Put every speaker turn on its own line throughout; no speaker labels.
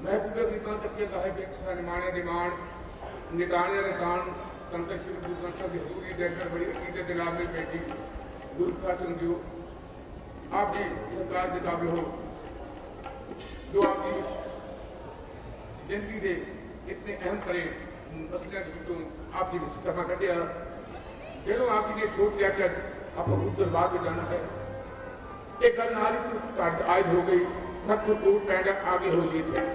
महबूबे की तक के कहे कि सनमाने निमान निटाने रकान संकर श्री गुरु ग्रंथ साहब की हजूरी देखकर बड़ी अकीदत दिलाव में बैठी गुरु शासन जो आप जी सरकार के काबिल हो जो आपकी जिंदगी के इतने अहम करे मसले तो आपकी सफा कर दिया जो आपकी ने सोच लिया कि आपको गुरु दरबार में जाना है एक गल नाल आज हो गई सब कुछ टूट पैंड आगे हो गई थे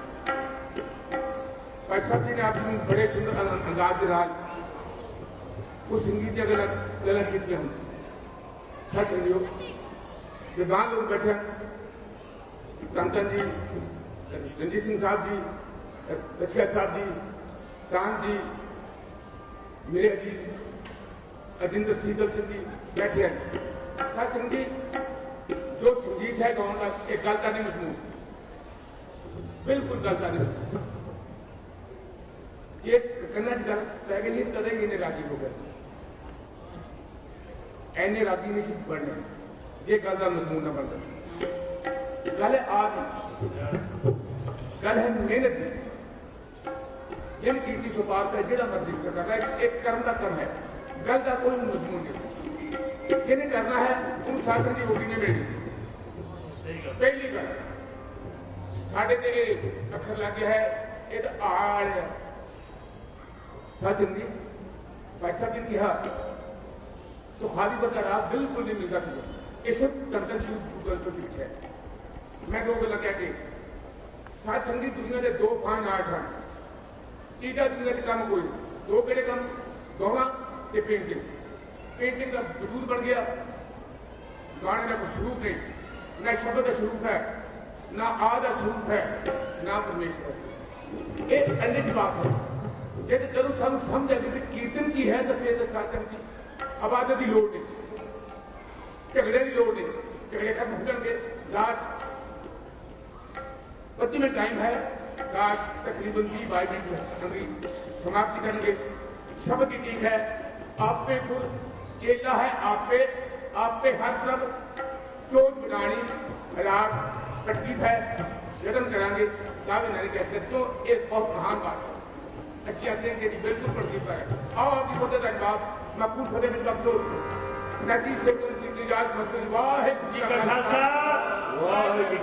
साहब जी ने आपकी बड़े सुंदर अंदाज के नाल उस संगीत की गलत की हम सच समझो विद्वान लोग बैठे कंचन जी रंजीत सिंह साहब जी रसिया साहब जी कान जी मेरे जी अजिंदर सीगल सिंह जी बैठे हैं सच समझी जो संगीत है गाँव का एक गल का नहीं मजमून बिल्कुल गल का नहीं ये करना गल पै गई कदे ही इन्हें राजी हो गए एने राजी नहीं सिर्फ बढ़ने ये गल का मजमून न बनता गल है आज गल है मेहनत की जिन कीर्ति सुपार का जो मर्जी करता है एक कर्म का कर्म है गल का कोई मजमून नहीं जिन्हें करना है उन शासन की रोटी नहीं मिलनी पहली गल साढ़े ते अखर लगे है ये तो आड़ है सच हिंदी पैसा भी कहा तो खाली बरकरार बिल्कुल नहीं मिलता था इस कंटन शुरू गल तो पीछे मैं दो गल कह के सच संगी दुनिया के दो फान आर्ट हैं तीजा दुनिया के काम कोई दो केड़े काम गाना ते पेंटिंग का वजूद बन गया गाने का कोई स्वरूप नहीं न शब्द का स्वरूप है ना आ का स्वरूप है ना परमेश्वर ये अन्य बात है जब सानू समझ है कि कीर्तन की है तो फिर सत्संग की आबादी की लोड़ नहीं झगड़े की लोड़ नहीं झगड़े खत्म हो जाएंगे लास्ट 25 मिनट टाइम है लास्ट तकरीबन 20-22 मिनट समाप्ति करेंगे शब्द की ठीक है आप पे गुर चेला है आप पे हर तरफ चोट बनानी हालात तरकीब है यत्न करेंगे दावे नहीं कह सकते तो एक बहुत महान बात है अच्छी आते हैं कि बिल्कुल तरकीब है आओ आपकी फतेह तक बात मकबूल फतेह में बख्शो नतीज से वाहिगुरू जी का खालसा वाहिगुरू